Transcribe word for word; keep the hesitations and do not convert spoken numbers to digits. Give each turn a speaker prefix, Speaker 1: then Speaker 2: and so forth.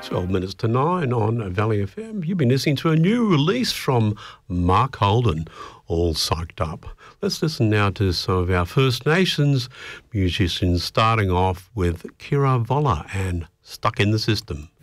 Speaker 1: twelve minutes to nine on Valley F M. You've been listening to a new release from Mark Holden, All Psyched Up. Let's listen now to some of our First Nations musicians, starting off with Kira Voller and Stuck in the System.